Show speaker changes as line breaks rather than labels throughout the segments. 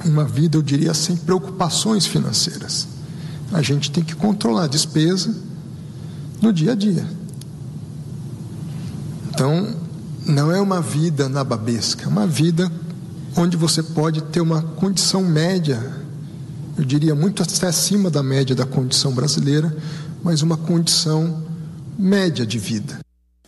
uma vida, eu diria, sem preocupações financeiras. A gente tem que controlar a despesa no dia a dia. Então, não é uma vida nababesca, é uma vida onde você pode ter uma condição média, eu diria muito até acima da média da condição brasileira, mas uma condição média de vida.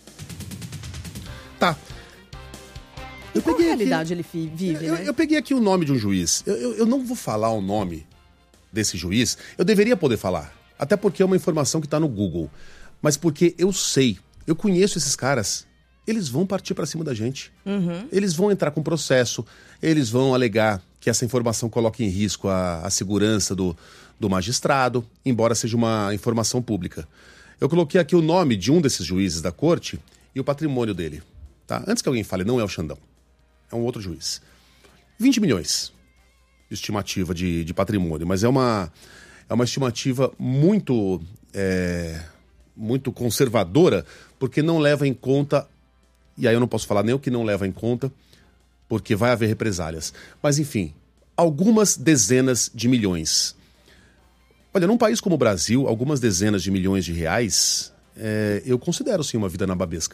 Tá.
Qual realidade ele vive, né?
Eu peguei aqui o nome de um juiz. Eu não vou falar o nome desse juiz. Eu deveria poder falar. Até porque é uma informação que está no Google. Mas porque eu sei, eu conheço esses caras. Eles vão partir para cima da gente.
Uhum.
Eles vão entrar com processo. Eles vão alegar que essa informação coloque em risco a segurança do magistrado, embora seja uma informação pública. Eu coloquei aqui o nome de um desses juízes da corte e o patrimônio dele. Tá? Antes que alguém fale, não é o Xandão. É um outro juiz. 20 milhões de estimativa de patrimônio, mas é uma estimativa muito conservadora, porque não leva em conta, e aí eu não posso falar nem o que não leva em conta, porque vai haver represálias. Mas enfim, algumas dezenas de milhões. Olha, num país como o Brasil, algumas dezenas de milhões de reais, eu considero sim uma vida nababesca.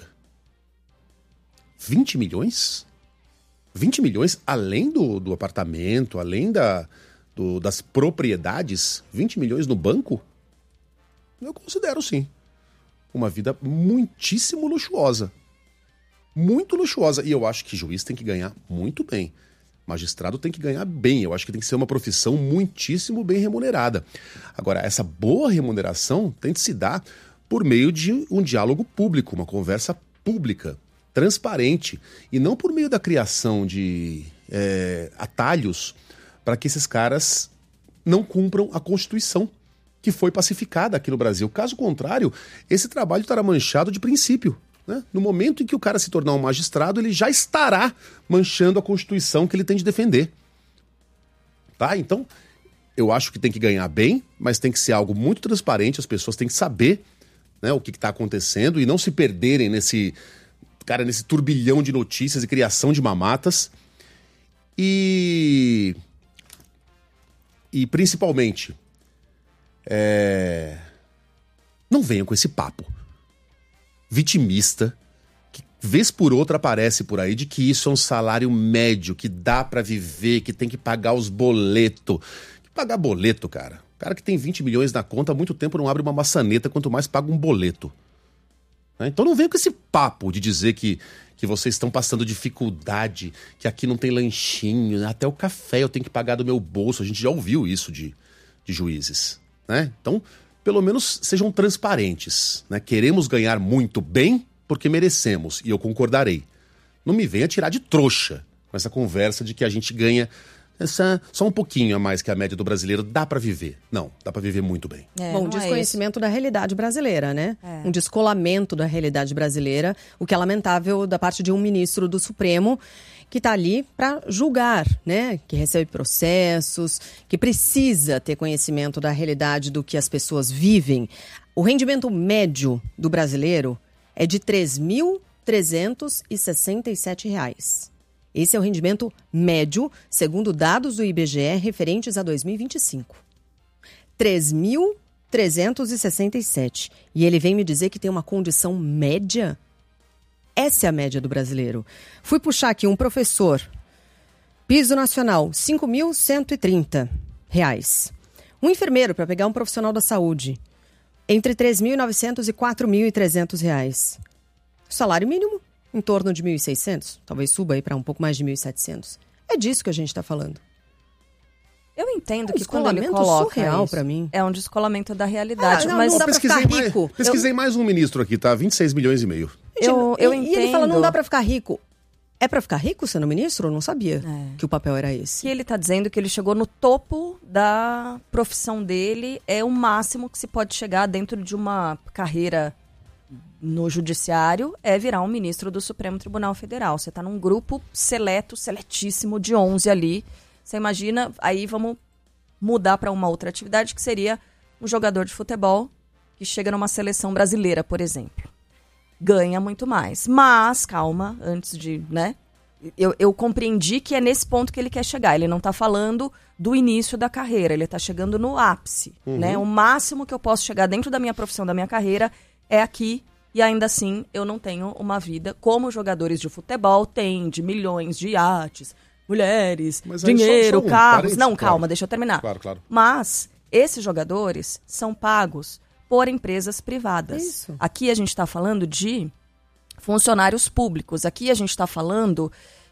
20 milhões? 20 milhões além do apartamento, além das propriedades? 20 milhões no banco? Eu considero sim uma vida muitíssimo luxuosa. Muito luxuosa. E eu acho que juiz tem que ganhar muito bem. Magistrado tem que ganhar bem. Eu acho que tem que ser uma profissão muitíssimo bem remunerada. Agora, essa boa remuneração tem de se dar por meio de um diálogo público, uma conversa pública, transparente, e não por meio da criação de atalhos para que esses caras não cumpram a Constituição, que foi pacificada aqui no Brasil. Caso contrário, esse trabalho estará manchado de princípio. Né? No momento em que o cara se tornar um magistrado, ele já estará manchando a Constituição que ele tem de defender. Tá? Então, eu acho que tem que ganhar bem, mas tem que ser algo muito transparente, as pessoas têm que saber, né, o que está acontecendo e não se perderem nesse turbilhão de notícias e criação de mamatas. E principalmente, não venham com esse papo vitimista, que vez por outra aparece por aí, de que isso é um salário médio, que dá pra viver, que tem que pagar os boletos. Pagar boleto, cara. O cara que tem 20 milhões na conta há muito tempo não abre uma maçaneta, quanto mais paga um boleto. Então não venha com esse papo de dizer que vocês estão passando dificuldade, que aqui não tem lanchinho, até o café eu tenho que pagar do meu bolso. A gente já ouviu isso de juízes, né? Então, pelo menos sejam transparentes, né? Queremos ganhar muito bem porque merecemos, e eu concordarei. Não me venha tirar de trouxa com essa conversa de que a gente ganha só um pouquinho a mais que a média do brasileiro. Dá pra viver. Não, dá pra viver muito bem.
Bom, desconhecimento da realidade brasileira, né? Um descolamento da realidade brasileira, o que é lamentável da parte de um ministro do Supremo que está ali para julgar, né? Que recebe processos, que precisa ter conhecimento da realidade do que as pessoas vivem. O rendimento médio do brasileiro é de R$ 3.367. Esse é o rendimento médio, segundo dados do IBGE referentes a 2025. 3.367. E ele vem me dizer que tem uma condição média? Essa é a média do brasileiro. Fui puxar aqui um professor. Piso nacional, R$ 5.130. Um enfermeiro, para pegar um profissional da saúde, entre R$ 3.900 e R$ 4.300. Salário mínimo, em torno de 1.600. Talvez suba aí para um pouco mais de 1.700. É disso que a gente está falando.
Eu entendo que quando ele coloca
surreal para mim.
É um descolamento da realidade.
Não,
mas
não dá pra ficar rico.
Pesquisei mais um ministro aqui, tá? 26 milhões e meio.
Eu entendo.
E ele fala, não dá pra ficar rico. É pra ficar rico sendo ministro? Eu não sabia que o papel era esse.
Que ele tá dizendo que ele chegou no topo da profissão dele. É o máximo que se pode chegar dentro de uma carreira no judiciário, é virar um ministro do Supremo Tribunal Federal. Você tá num grupo seletíssimo de 11 ali. Você imagina, aí vamos mudar para uma outra atividade, que seria um jogador de futebol que chega numa seleção brasileira, por exemplo. Ganha muito mais. Mas, calma, antes de, eu compreendi que é nesse ponto que ele quer chegar. Ele não está falando do início da carreira, ele está chegando no ápice. Né? O máximo que eu posso chegar dentro da minha profissão, da minha carreira, é aqui. E ainda assim, eu não tenho uma vida como jogadores de futebol têm, de milhões de iates, mulheres, dinheiro, carros. Não, calma, deixa eu terminar.
Claro.
Mas esses jogadores são pagos por empresas privadas.
Isso.
Aqui a gente está falando de funcionários públicos. Aqui a gente está falando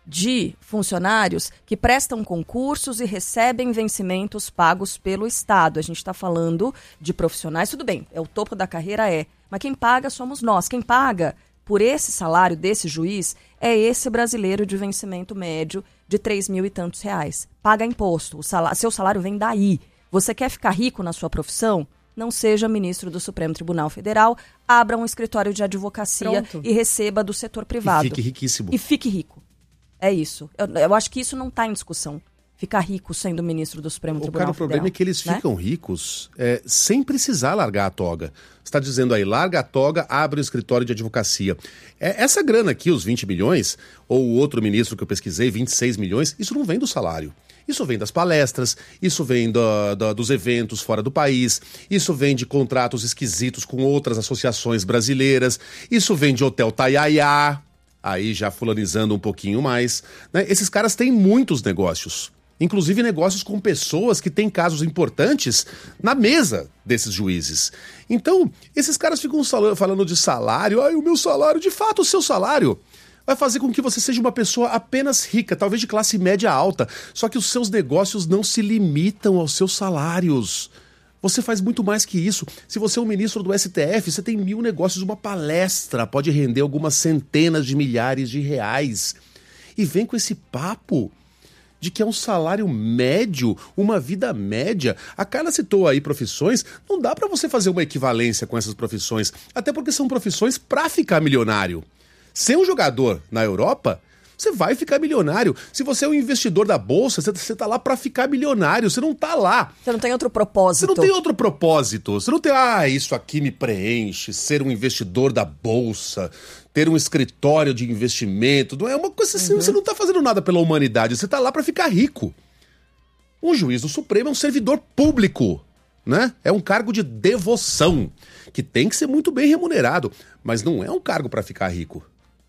de funcionários que prestam concursos e recebem vencimentos pagos pelo Estado. A gente está falando de profissionais, tudo bem, é o topo da carreira, mas quem paga somos nós. Quem paga por esse salário desse juiz é esse brasileiro de vencimento médio de 3 mil e tantos reais. Paga imposto, seu salário vem daí. Você quer ficar rico na sua profissão? Não seja ministro do Supremo Tribunal Federal, abra um escritório de advocacia e receba do setor privado.
E fique riquíssimo.
E fique rico. É isso. Eu acho que isso não está em discussão. Ficar rico sendo ministro do Supremo Tribunal Federal.
O problema é que eles ficam ricos sem precisar largar a toga. Você está dizendo aí, larga a toga, abre um escritório de advocacia. Essa grana aqui, os 20 milhões, ou o outro ministro que eu pesquisei, 26 milhões, isso não vem do salário. Isso vem das palestras, isso vem dos eventos fora do país, isso vem de contratos esquisitos com outras associações brasileiras, isso vem de Hotel Tayaya, aí já fulanizando um pouquinho mais. Né? Esses caras têm muitos negócios, inclusive negócios com pessoas que têm casos importantes na mesa desses juízes. Então, esses caras ficam falando de salário, o meu salário, de fato o seu salário vai fazer com que você seja uma pessoa apenas rica, talvez de classe média alta. Só que os seus negócios não se limitam aos seus salários. Você faz muito mais que isso. Se você é um ministro do STF, você tem 1000 negócios, uma palestra pode render algumas centenas de milhares de reais. E vem com esse papo de que é um salário médio, uma vida média. A Carla citou aí profissões, não dá para você fazer uma equivalência com essas profissões, até porque são profissões para ficar milionário. Ser um jogador na Europa, você vai ficar milionário. Se você é um investidor da Bolsa, você tá lá para ficar milionário, você não tá lá.
Você não tem outro propósito.
Você não tem outro propósito. Você não tem, isso aqui me preenche, ser um investidor da Bolsa, ter um escritório de investimento. Não é uma coisa assim, você não tá fazendo nada pela humanidade, você tá lá para ficar rico. Um juiz do Supremo é um servidor público, né? É um cargo de devoção, que tem que ser muito bem remunerado, mas não é um cargo para ficar rico.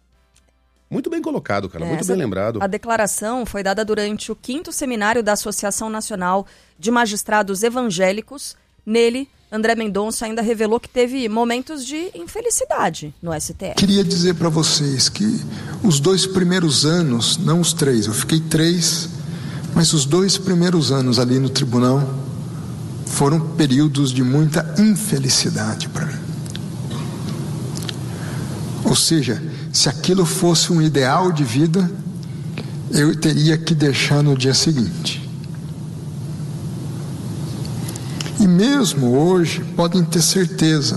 Muito bem colocado, cara, muito bem lembrado.
A declaração foi dada durante o 5º seminário da Associação Nacional de Magistrados Evangélicos. Nele, André Mendonça ainda revelou que teve momentos de infelicidade no STF.
Queria dizer para vocês que os 2 primeiros anos, não os 3, eu fiquei 3, mas os 2 primeiros anos ali no tribunal foram períodos de muita infelicidade para mim. Ou seja, se aquilo fosse um ideal de vida, eu teria que deixar no dia seguinte. E mesmo hoje, podem ter certeza,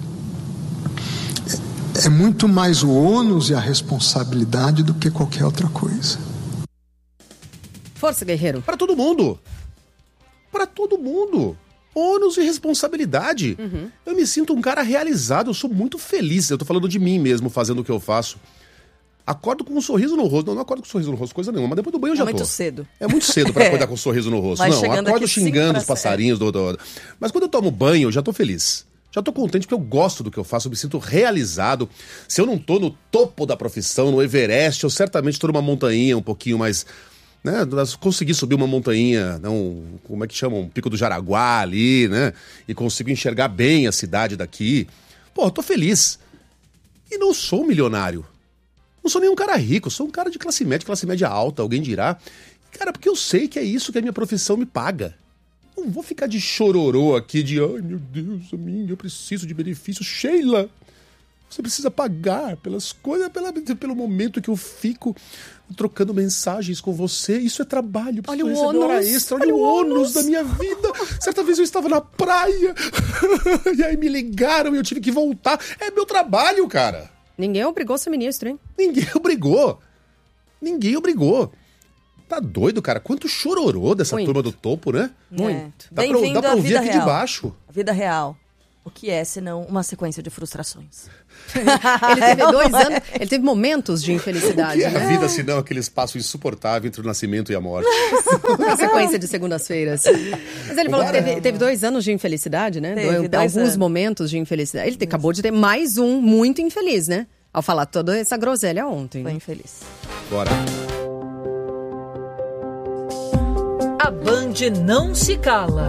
é muito mais o ônus e a responsabilidade do que qualquer outra coisa.
Força, guerreiro.
Para todo mundo. Para todo mundo. Ônus e responsabilidade. Eu me sinto um cara realizado, eu sou muito feliz. Eu tô falando de mim mesmo, fazendo o que eu faço. Acordo com um sorriso no rosto. Não acordo com um sorriso no rosto, coisa nenhuma. Mas depois do banho eu já tô.
É muito cedo.
É muito cedo pra acordar com um sorriso no rosto. Não, acordo xingando os passarinhos. Mas quando eu tomo banho, eu já tô feliz. Já tô contente porque eu gosto do que eu faço, eu me sinto realizado. Se eu não tô no topo da profissão, no Everest, eu certamente tô numa montanha um pouquinho mais... Né, consegui subir uma montanha, como é que chama? Um Pico do Jaraguá ali, né? E consigo enxergar bem a cidade daqui. Pô, tô feliz. E não sou milionário. Não sou nenhum cara rico, sou um cara de classe média alta, alguém dirá. Cara, porque eu sei que é isso que a minha profissão me paga. Não vou ficar de chororô aqui de, ai meu Deus, eu preciso de benefício. Sheila, você precisa pagar pelas coisas, pelo momento que eu fico trocando mensagens com você. Isso é trabalho.
Olha o ônus.
Hora extra. Olha o ônus da minha vida. Certa vez eu estava na praia e aí me ligaram e eu tive que voltar. É meu trabalho, cara.
Ninguém obrigou a ser ministro, hein?
Ninguém obrigou. Tá doido, cara? Quanto chororô dessa turma do topo, né?
Muito.
Dá pra ouvir aqui de baixo.
A vida real. O que é, senão, uma sequência de frustrações?
Ele teve 2 anos, ele teve momentos de infelicidade,
A
né?
vida, senão, aquele espaço insuportável entre o nascimento e a morte.
Uma sequência de segundas-feiras. Mas ele falou que teve 2 anos de infelicidade, né?
Teve 2
alguns
anos.
momentos de infelicidade. Ele acabou de ter mais um muito infeliz, né? Ao falar toda essa groselha ontem.
Foi
Né?
infeliz.
Bora.
A Band não se cala.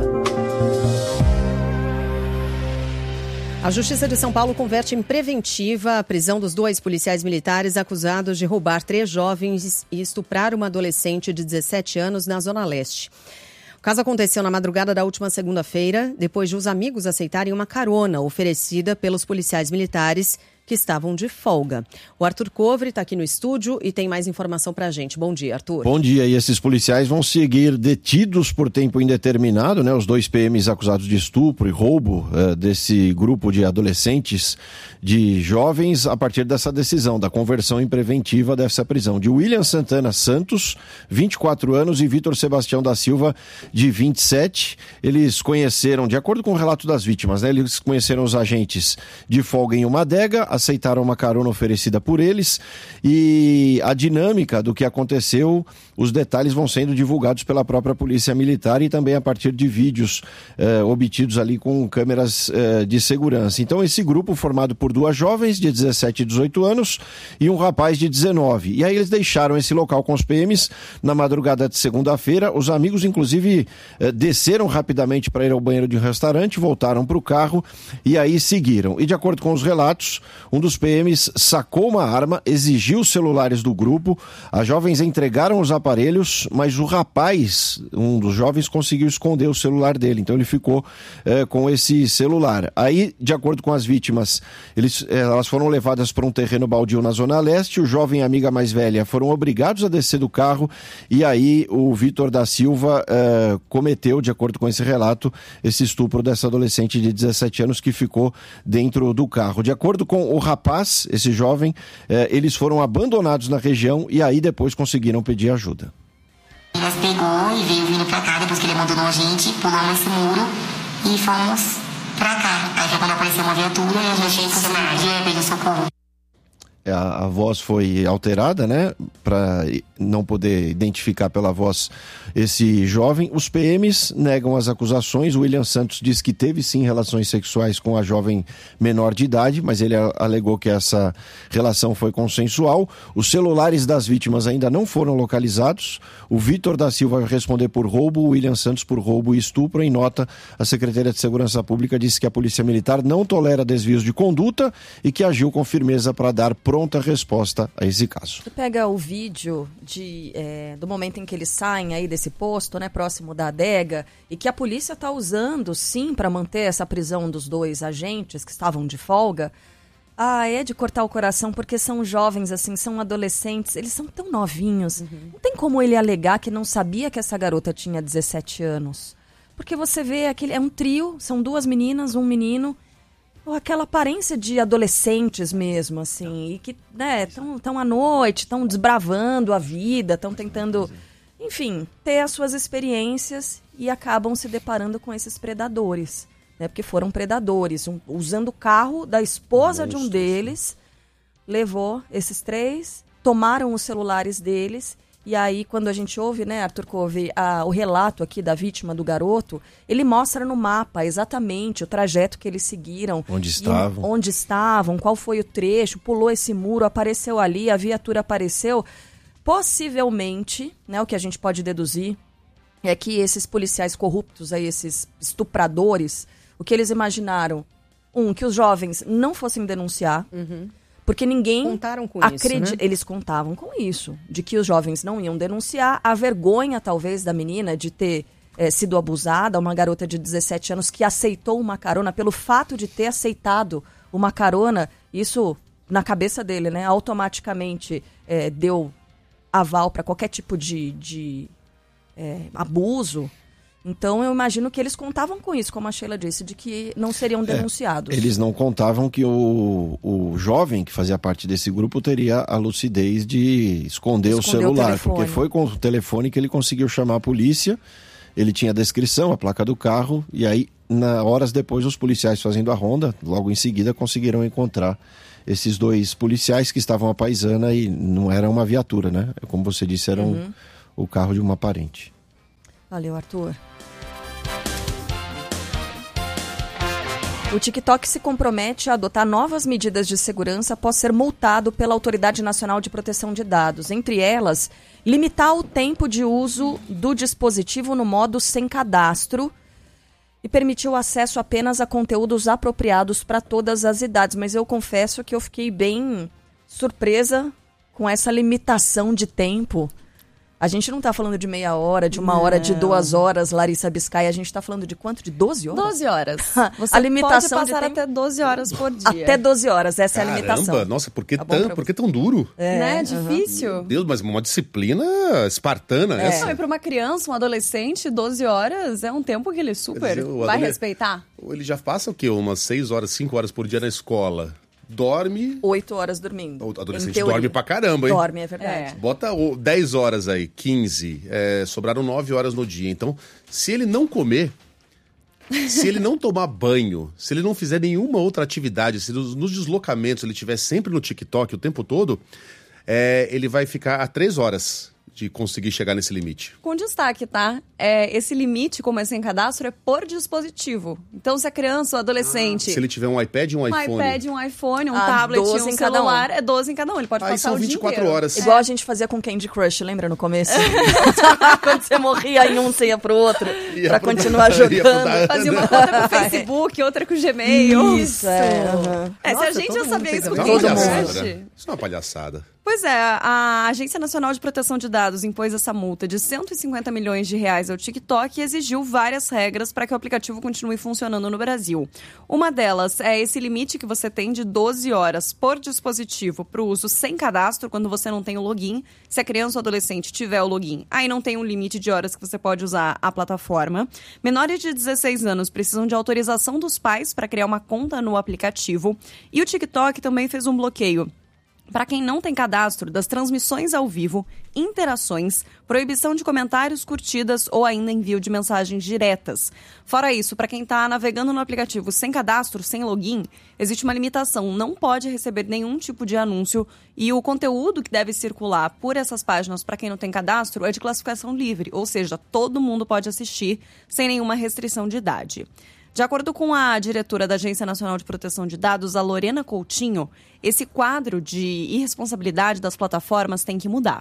A Justiça de São Paulo converte em preventiva a prisão dos 2 policiais militares acusados de roubar 3 jovens e estuprar uma adolescente de 17 anos na Zona Leste. O caso aconteceu na madrugada da última segunda-feira, depois de os amigos aceitarem uma carona oferecida pelos policiais militares que estavam de folga. O Arthur Covre está aqui no estúdio e tem mais informação pra gente. Bom dia, Arthur.
Bom dia. E esses policiais vão seguir detidos por tempo indeterminado, né? Os 2 PMs acusados de estupro e roubo desse grupo de adolescentes, de jovens, a partir dessa decisão da conversão em preventiva dessa prisão. De William Santana Santos, 24 anos, e Vitor Sebastião da Silva, de 27. Eles conheceram, de acordo com o relato das vítimas, né? Eles conheceram os agentes de folga em uma adega, aceitaram uma carona oferecida por eles, e a dinâmica do que aconteceu, os detalhes vão sendo divulgados pela própria Polícia Militar e também a partir de vídeos obtidos ali com câmeras de segurança. Então esse grupo formado por 2 jovens de 17 e 18 anos e um rapaz de 19. E aí eles deixaram esse local com os PMs na madrugada de segunda-feira. Os amigos inclusive desceram rapidamente para ir ao banheiro de um restaurante, voltaram para o carro e aí seguiram. E de acordo com os relatos, um dos PMs sacou uma arma, exigiu os celulares do grupo, as jovens entregaram os aparelhos, mas o rapaz, um dos jovens, conseguiu esconder o celular dele, então ele ficou com esse celular. Aí, de acordo com as vítimas, elas foram levadas para um terreno baldio na Zona Leste, o jovem e a amiga mais velha foram obrigados a descer do carro, e aí o Vitor da Silva cometeu, de acordo com esse relato, esse estupro dessa adolescente de 17 anos que ficou dentro do carro. De acordo com o rapaz, esse jovem, eles foram abandonados na região e aí depois conseguiram pedir ajuda.
Elas pegou e veio vindo pra cá, depois que ele abandonou a gente, pulamos esse muro e fomos pra cá. Aí foi quando apareceu uma viatura e a gente pediu socorro.
A voz foi alterada, né, para não poder identificar pela voz esse jovem. Os PMs negam as acusações. O William Santos diz que teve sim relações sexuais com a jovem menor de idade, mas ele alegou que essa relação foi consensual. Os celulares das vítimas ainda não foram localizados. O Vitor da Silva vai responder por roubo, o William Santos por roubo e estupro. Em nota, a Secretaria de Segurança Pública disse que a Polícia Militar não tolera desvios de conduta e que agiu com firmeza para dar pronta resposta a esse caso.
Você pega o vídeo do momento em que eles saem aí desse posto, né, próximo da adega, e que a polícia está usando, sim, para manter essa prisão dos 2 agentes que estavam de folga. É de cortar o coração, porque são jovens, assim, são adolescentes, eles são tão novinhos. Não tem como ele alegar que não sabia que essa garota tinha 17 anos. Porque você vê, é um trio, são 2 meninas, um menino, aquela aparência de adolescentes mesmo, assim, e que, né, estão à noite, estão desbravando a vida, estão tentando, enfim, ter as suas experiências e acabam se deparando com esses predadores, né, porque foram predadores, usando o carro da esposa de um deles, levou esses 3, tomaram os celulares deles. E aí, quando a gente ouve, né, Arthur Covre, o relato aqui da vítima do garoto, ele mostra no mapa exatamente o trajeto que eles seguiram. Onde estavam, qual foi o trecho, pulou esse muro, apareceu ali, a viatura apareceu. Possivelmente, né, o que a gente pode deduzir é que esses policiais corruptos, aí, esses estupradores, o que eles imaginaram? Que os jovens não fossem denunciar. Porque ninguém
contaram com
acredita.
Isso, né?
Eles contavam com isso, de que os jovens não iam denunciar. A vergonha, talvez, da menina de ter sido abusada, uma garota de 17 anos que aceitou uma carona, pelo fato de ter aceitado uma carona, isso, na cabeça dele, né, automaticamente deu aval para qualquer tipo de abuso. Então, eu imagino que eles contavam com isso, como a Sheila disse, de que não seriam denunciados.
Eles não contavam que o jovem que fazia parte desse grupo teria a lucidez de esconder o celular, porque foi com o telefone que ele conseguiu chamar a polícia, ele tinha a descrição, a placa do carro, e aí horas depois, os policiais fazendo a ronda, logo em seguida, conseguiram encontrar esses 2 policiais que estavam à paisana e não era uma viatura, né? Como você disse, era o carro de uma parente.
Valeu, Arthur. O TikTok se compromete a adotar novas medidas de segurança após ser multado pela Autoridade Nacional de Proteção de Dados. Entre elas, limitar o tempo de uso do dispositivo no modo sem cadastro e permitir o acesso apenas a conteúdos apropriados para todas as idades. Mas eu confesso que eu fiquei bem surpresa com essa limitação de tempo. A gente não está falando de meia hora, de 1 hora, de 2 horas, Larissa Biscay. A gente está falando de quanto? De 12 horas?
12 horas. Você
a limitação
pode passar
de tempo...
até 12 horas por dia.
Até 12 horas, essa
Caramba,
é a limitação.
Nossa, por que tão duro?
Né? Difícil.
Meu Deus, mas uma disciplina espartana essa.
Não, e para uma criança, um adolescente, 12 horas é um tempo que ele super vai respeitar.
Ele já passa o quê? Umas 6 horas, 5 horas por dia na escola. Dorme...
8 horas dormindo.
O adolescente dorme pra caramba, hein?
Dorme, é verdade.
Bota 10 horas aí, 15. Sobraram 9 horas no dia. Então, se ele não comer, se ele não tomar banho, se ele não fizer nenhuma outra atividade, se nos deslocamentos ele estiver sempre no TikTok o tempo todo, ele vai ficar a 3 horas de conseguir chegar nesse limite.
Com destaque, tá? Esse limite, como é sem cadastro, é por dispositivo. Então, se a criança ou adolescente...
Se ele tiver um iPad e um iPhone...
Um iPad, um iPhone, um tablet,
12
um
em cada
celular, é 12 em cada um. Ele pode
Aí
passar
são
o dia
24
inteiro.
horas.
Igual a gente fazia com Candy Crush, lembra no começo? Quando você morria em um, você ia pro outro. Pra continuar jogando.
Fazia uma conta com o Facebook, outra com o Gmail.
Isso,
Se a gente já sabia isso com o Candy Crush...
Isso é uma palhaçada.
Pois é, a Agência Nacional de Proteção de Dados impôs essa multa de R$150 milhões ao TikTok e exigiu várias regras para que o aplicativo continue funcionando no Brasil. Uma delas é esse limite que você tem de 12 horas por dispositivo para o uso sem cadastro, quando você não tem o login. Se a criança ou adolescente tiver o login, aí não tem um limite de horas que você pode usar a plataforma. Menores de 16 anos precisam de autorização dos pais para criar uma conta no aplicativo. E o TikTok também fez um bloqueio para quem não tem cadastro das transmissões ao vivo, interações, proibição de comentários, curtidas ou ainda envio de mensagens diretas. Fora isso, para quem está navegando no aplicativo sem cadastro, sem login, existe uma limitação. Não pode receber nenhum tipo de anúncio e o conteúdo que deve circular por essas páginas para quem não tem cadastro é de classificação livre, ou seja, todo mundo pode assistir sem nenhuma restrição de idade. De acordo com a diretora da Agência Nacional de Proteção de Dados, a Lorena Coutinho, esse quadro de irresponsabilidade das plataformas tem que mudar.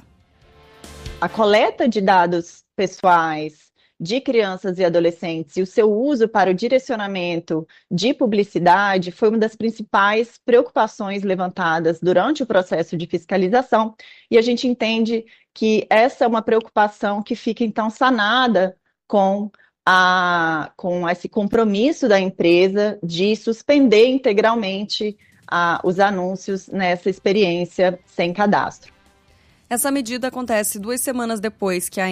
A coleta de dados pessoais de crianças e adolescentes e o seu uso para o direcionamento de publicidade foi uma das principais preocupações levantadas durante o processo de fiscalização, e a gente entende que essa é uma preocupação que fica então sanada com esse compromisso da empresa de suspender integralmente os anúncios nessa experiência sem cadastro.
Essa medida acontece 2 semanas depois que a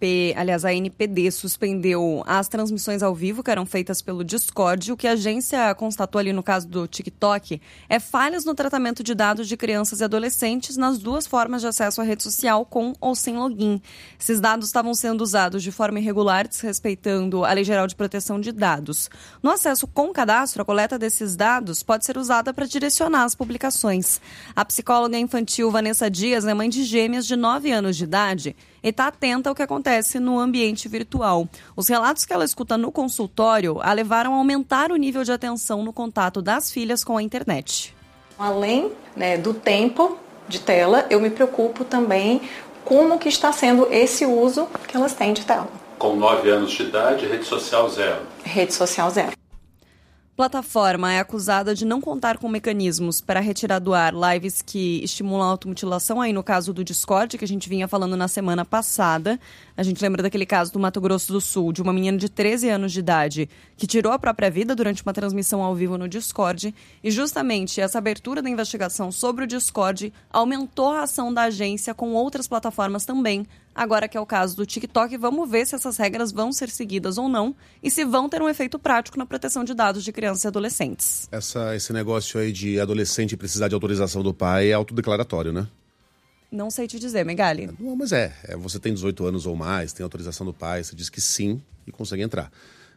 ANPD suspendeu as transmissões ao vivo que eram feitas pelo Discord. O que a agência constatou ali no caso do TikTok é falhas no tratamento de dados de crianças e adolescentes nas 2 formas de acesso à rede social, com ou sem login. Esses dados estavam sendo usados de forma irregular, desrespeitando a Lei Geral de Proteção de Dados. No acesso com cadastro, a coleta desses dados pode ser usada para direcionar as publicações. A psicóloga infantil Vanessa Dias é mãe de gêmeas de 9 anos de idade e está atenta ao que acontece no ambiente virtual. Os relatos que ela escuta no consultório a levaram a aumentar o nível de atenção no contato das filhas com a internet.
Além do tempo de tela, eu me preocupo também como que está sendo esse uso que elas têm de tela.
Com 9 anos de idade, rede social zero.
Rede social zero.
Plataforma é acusada de não contar com mecanismos para retirar do ar lives que estimulam a automutilação, aí no caso do Discord, que a gente vinha falando na semana passada. A gente lembra daquele caso do Mato Grosso do Sul, de uma menina de 13 anos de idade que tirou a própria vida durante uma transmissão ao vivo no Discord. E justamente essa abertura da investigação sobre o Discord aumentou a ação da agência com outras plataformas também. Agora que é o caso do TikTok, vamos ver se essas regras vão ser seguidas ou não e se vão ter um efeito prático na proteção de dados de crianças e adolescentes.
Esse negócio aí de adolescente precisar de autorização do pai é autodeclaratório, né?
Não sei te dizer, Megali.
Não, mas você tem 18 anos ou mais, tem autorização do pai, você diz que sim e consegue entrar.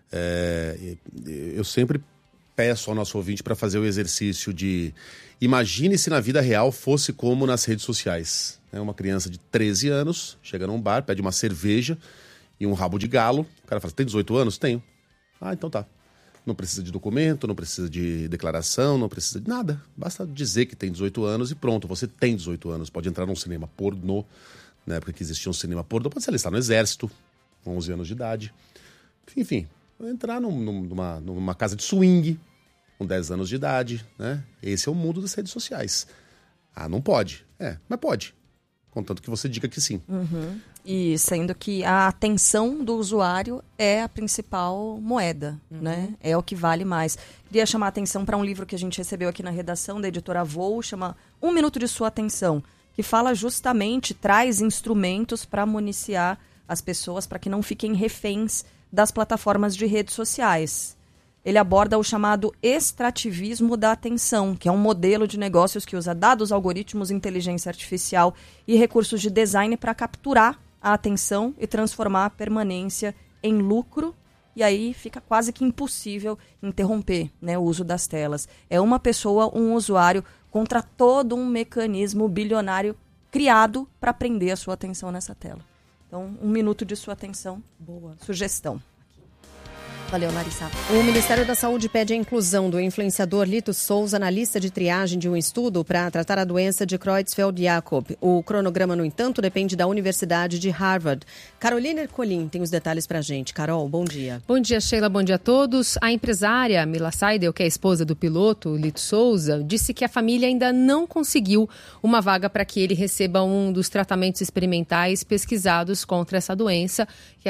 Eu sempre peço ao nosso ouvinte para fazer o exercício de imagine se na vida real fosse como nas redes sociais. Uma criança de 13 anos chega num bar, pede uma cerveja e um rabo de galo. O cara fala, tem 18 anos? Tenho. Ah, então tá. Não precisa de documento, não precisa de declaração, não precisa de nada. Basta dizer que tem 18 anos e pronto, você tem 18 anos. Pode entrar num cinema pornô, na época que existia um cinema pornô, pode se alistar no exército, com 11 anos de idade. Enfim, entrar numa casa de swing, com 10 anos de idade, né? Esse é o mundo das redes sociais. Ah, não pode. Mas pode. Contanto que você diga que sim.
Uhum. E sendo que a atenção do usuário é a principal moeda, né? É o que vale mais. Queria chamar a atenção para um livro que a gente recebeu aqui na redação da editora Voo, chama 1 Minuto de Sua Atenção, que fala justamente, traz instrumentos para municiar as pessoas para que não fiquem reféns das plataformas de redes sociais. Ele aborda o chamado extrativismo da atenção, que é um modelo de negócios que usa dados, algoritmos, inteligência artificial e recursos de design para capturar a atenção e transformar a permanência em lucro, e aí fica quase que impossível interromper, né, o uso das telas. É uma pessoa, um usuário, contra todo um mecanismo bilionário criado para prender a sua atenção nessa tela. Então, 1 minuto de sua atenção, boa sugestão. Valeu, Larissa.
O Ministério da Saúde pede a inclusão do influenciador Lito Souza na lista de triagem de um estudo para tratar a doença de Creutzfeldt-Jakob. O cronograma, no entanto, depende da Universidade de Harvard. Carolina Ercolim tem os detalhes para a gente. Carol, bom dia.
Bom dia, Sheila. Bom dia a todos. A empresária Mila Seidel, que é a esposa do piloto Lito Souza, disse que a família ainda não conseguiu uma vaga para que ele receba um dos tratamentos experimentais pesquisados contra essa doença, que é a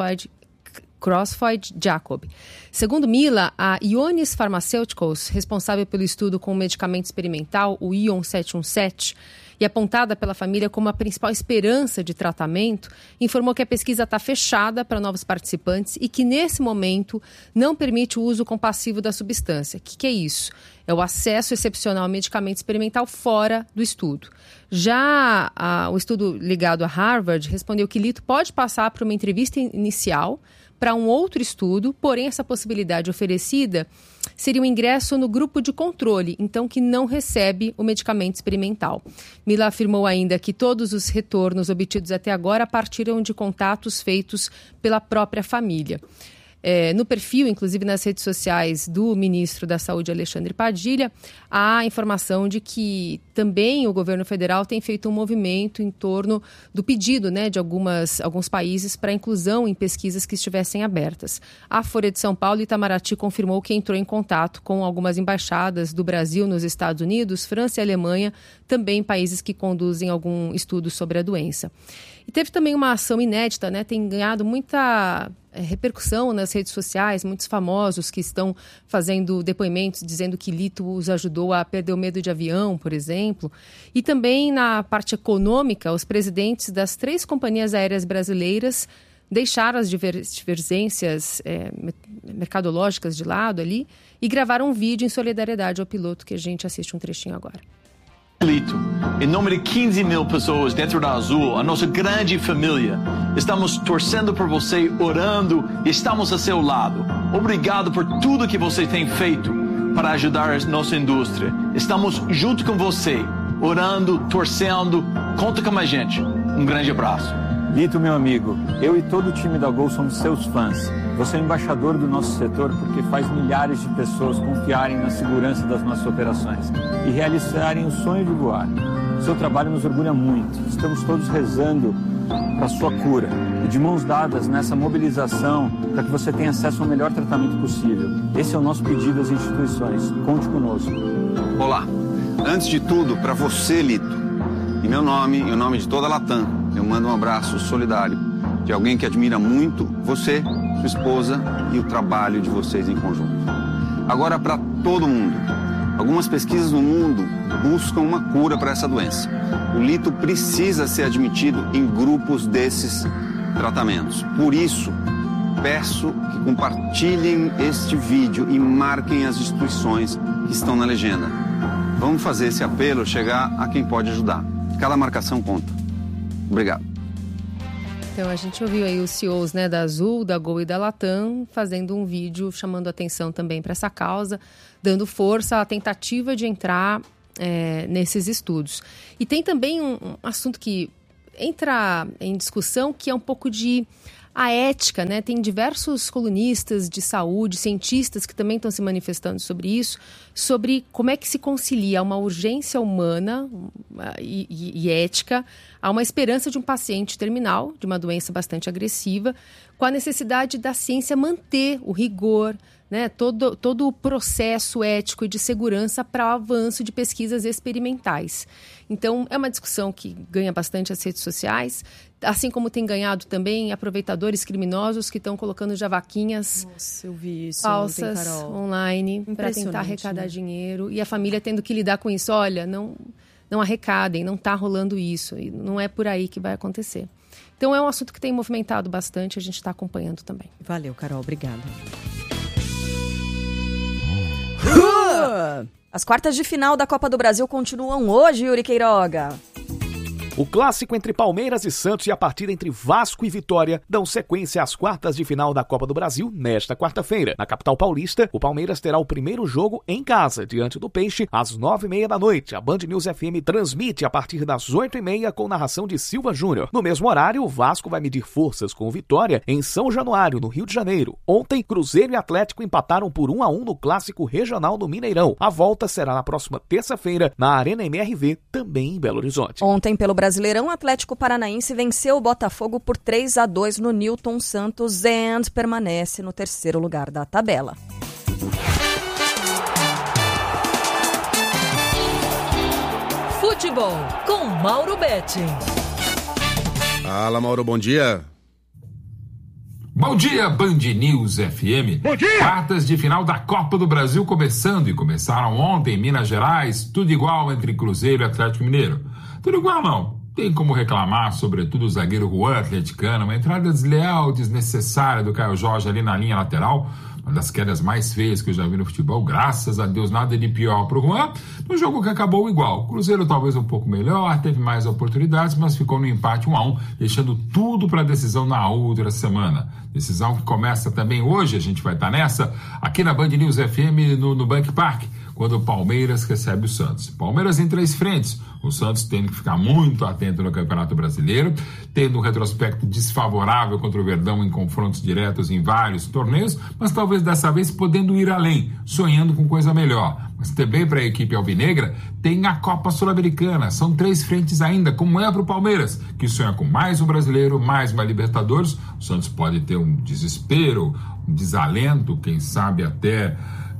Creutzfeldt-Jakob. Segundo Mila, a Ionis Pharmaceuticals, responsável pelo estudo com o medicamento experimental, o Ion 717, e apontada pela família como a principal esperança de tratamento, informou que a pesquisa está fechada para novos participantes e que, nesse momento, não permite o uso compassivo da substância. O que é isso? É o acesso excepcional ao medicamento experimental fora do estudo. Já o estudo ligado a Harvard respondeu que Lito pode passar por uma entrevista inicial para um outro estudo, porém essa possibilidade oferecida seria um ingresso no grupo de controle, então que não recebe o medicamento experimental. Mila afirmou ainda que todos os retornos obtidos até agora partiram de contatos feitos pela própria família. No perfil, inclusive nas redes sociais do ministro da Saúde, Alexandre Padilha, há informação de que também o governo federal tem feito um movimento em torno do pedido, né, de alguns países para inclusão em pesquisas que estivessem abertas. A Folha de São Paulo, Itamaraty, confirmou que entrou em contato com algumas embaixadas do Brasil nos Estados Unidos, França e Alemanha, também países que conduzem algum estudo sobre a doença. E teve também uma ação inédita, né? Tem ganhado muita repercussão nas redes sociais, muitos famosos que estão fazendo depoimentos dizendo que Lito os ajudou a perder o medo de avião, por exemplo. E também na parte econômica, os presidentes das 3 companhias aéreas brasileiras deixaram as divergências mercadológicas de lado ali e gravaram um vídeo em solidariedade ao piloto, que a gente assiste um trechinho agora.
Lito, em nome de 15 mil pessoas dentro da Azul, a nossa grande família, estamos torcendo por você, orando e estamos a seu lado. Obrigado por tudo que você tem feito para ajudar a nossa indústria. Estamos junto com você, orando, torcendo. Conta com a gente. Um grande abraço.
Lito, meu amigo, eu e todo o time da Gol somos seus fãs. Você é o embaixador do nosso setor porque faz milhares de pessoas confiarem na segurança das nossas operações e realizarem o sonho de voar. Seu trabalho nos orgulha muito. Estamos todos rezando para a sua cura e de mãos dadas nessa mobilização para que você tenha acesso ao melhor tratamento possível. Esse é o nosso pedido às instituições. Conte conosco.
Olá. Antes de tudo, para você, Lito, em meu nome e em nome de toda a Latam, eu mando um abraço solidário de alguém que admira muito você, sua esposa e o trabalho de vocês em conjunto. Agora, para todo mundo, algumas pesquisas no mundo buscam uma cura para essa doença. O Lito precisa ser admitido em grupos desses tratamentos. Por isso, peço que compartilhem este vídeo e marquem as instituições que estão na legenda. Vamos fazer esse apelo chegar a quem pode ajudar. Cada marcação conta. Obrigado.
Então a gente ouviu aí os CEOs, né, da Azul, da Gol e da Latam fazendo um vídeo chamando atenção também para essa causa, dando força à tentativa de entrar nesses estudos. E tem também um assunto que entra em discussão, que é um pouco de a ética, né? Tem diversos colunistas de saúde, cientistas que também estão se manifestando sobre isso, sobre como é que se concilia uma urgência humana e ética a uma esperança de um paciente terminal, de uma doença bastante agressiva, com a necessidade da ciência manter o rigor, né, todo o processo ético e de segurança para o avanço de pesquisas experimentais. Então, é uma discussão que ganha bastante as redes sociais, assim como tem ganhado também aproveitadores criminosos que estão colocando já vaquinhas falsas online para tentar arrecadar dinheiro, e a família tendo que lidar com isso. Olha, não arrecadem, não está rolando isso, e não é por aí que vai acontecer. Então, é um assunto que tem movimentado bastante, a gente está acompanhando também.
Valeu, Carol, obrigada.
As quartas de final da Copa do Brasil continuam hoje, Yuri Queiroga.
O clássico entre Palmeiras e Santos e a partida entre Vasco e Vitória dão sequência às quartas de final da Copa do Brasil nesta quarta-feira. Na capital paulista, o Palmeiras terá o primeiro jogo em casa, diante do Peixe, às 9h30 da noite. A Band News FM transmite a partir das 8h30 com narração de Silva Júnior. No mesmo horário, o Vasco vai medir forças com o Vitória em São Januário, no Rio de Janeiro. Ontem, Cruzeiro e Atlético empataram por 1-1 no clássico regional no Mineirão. A volta será na próxima terça-feira, na Arena MRV, também em Belo Horizonte.
Ontem, pelo Brasileirão, o Atlético Paranaense venceu o Botafogo por 3-2 no Newton Santos e permanece no terceiro lugar da tabela.
Futebol com Mauro Betti.
Fala, Mauro, bom dia.
Bom dia, Band News FM. Bom dia! Quartas de final da Copa do Brasil começando, e começaram ontem em Minas Gerais, tudo igual entre Cruzeiro e Atlético Mineiro. Tudo igual não. Tem como reclamar, sobretudo o zagueiro Juan, atleticano, uma entrada desleal, desnecessária do Caio Jorge ali na linha lateral, uma das quedas mais feias que eu já vi no futebol, graças a Deus, nada de pior pro Juan, no jogo que acabou igual. O Cruzeiro talvez um pouco melhor, teve mais oportunidades, mas ficou no empate 1-1, deixando tudo para a decisão na outra semana. Decisão que começa também hoje, a gente vai estar nessa, aqui na Band News FM, no Bank Park, quando o Palmeiras recebe o Santos. Palmeiras em 3 frentes, o Santos tendo que ficar muito atento no Campeonato Brasileiro, tendo um retrospecto desfavorável contra o Verdão em confrontos diretos em vários torneios, mas talvez dessa vez podendo ir além, sonhando com coisa melhor. Mas também para a equipe alvinegra tem a Copa Sul-Americana, são 3 frentes ainda, como é para o Palmeiras, que sonha com mais um brasileiro, mais uma Libertadores. O Santos pode ter um desespero, um desalento, quem sabe até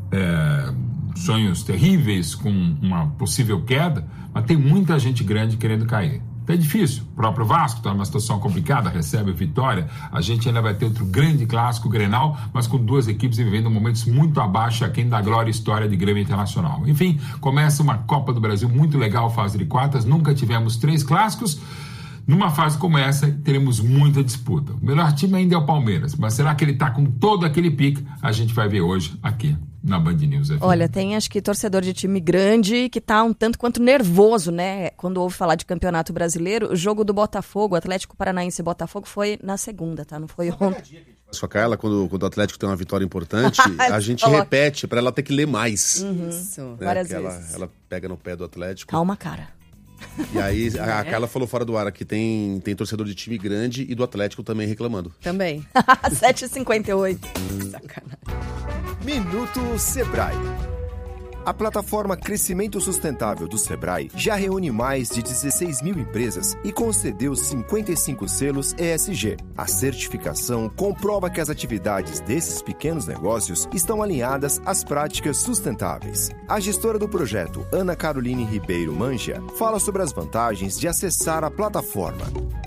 sonhos terríveis com uma possível queda, mas tem muita gente grande querendo cair. É difícil, o próprio Vasco está numa situação complicada, recebe a Vitória, a gente ainda vai ter outro grande clássico, Grenal, mas com 2 equipes vivendo momentos muito abaixo aquém da glória e história de Grêmio Internacional. Enfim, começa uma Copa do Brasil muito legal, fase de quartas, nunca tivemos 3 clássicos. Numa fase como essa, teremos muita disputa. O melhor time ainda é o Palmeiras, mas será que ele está com todo aquele pique? A gente vai ver hoje aqui na Band News FM.
Olha, tem acho que torcedor de time grande que tá um tanto quanto nervoso, né? Quando ouve falar de Campeonato Brasileiro, o jogo do Botafogo, Atlético Paranaense e Botafogo, foi na segunda, tá? Não foi ontem.
Só que ela, quando o Atlético tem uma vitória importante, a gente repete para ela ter que ler mais.
Isso,
né?
várias vezes.
Ela pega no pé do Atlético.
Calma, cara.
E aí a Carla falou fora do ar que tem torcedor de time grande e do Atlético também reclamando.
Também.
7h58.
Sacanagem.
Minuto Sebrae. A plataforma Crescimento Sustentável do Sebrae já reúne mais de 16 mil empresas e concedeu 55 selos ESG. A certificação comprova que as atividades desses pequenos negócios estão alinhadas às práticas sustentáveis. A gestora do projeto, Ana Caroline Ribeiro Mangia, fala sobre as vantagens de acessar a plataforma.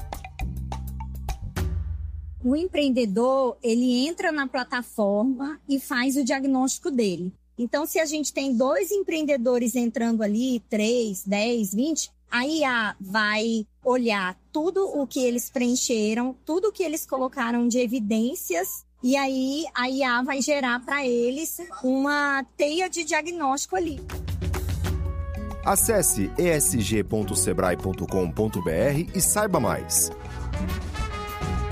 O empreendedor, ele entra na plataforma e faz o diagnóstico dele. Então, se a gente tem 2 empreendedores entrando ali, 3, 10, 20, a IA vai olhar tudo o que eles preencheram, tudo o que eles colocaram de evidências, e aí a IA vai gerar para eles uma teia de diagnóstico ali.
Acesse esg.sebrae.com.br e saiba mais.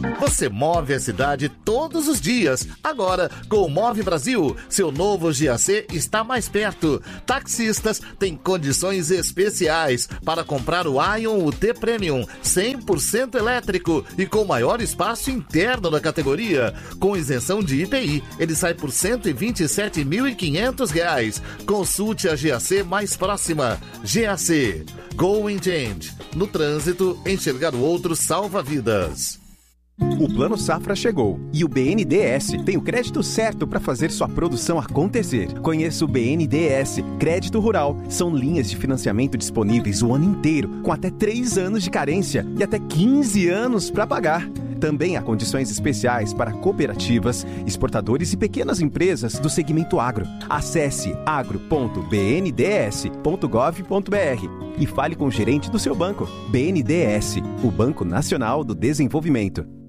Você move a cidade todos os dias. Agora, com o Move Brasil, seu novo GAC está mais perto. Taxistas têm condições especiais para comprar o Ion UT Premium 100% elétrico e com maior espaço interno da categoria. Com isenção de IPI, ele sai por R$ 127.500. Consulte a GAC mais próxima. GAC. Going Change. No trânsito, enxergar o outro salva vidas.
O Plano Safra chegou e o BNDES tem o crédito certo para fazer sua produção acontecer. Conheça o BNDES Crédito Rural. São linhas de financiamento disponíveis o ano inteiro, com até 3 anos de carência e até 15 anos para pagar. Também há condições especiais para cooperativas, exportadores e pequenas empresas do segmento agro. Acesse agro.bnds.gov.br e fale com o gerente do seu banco. BNDES, o Banco Nacional do Desenvolvimento.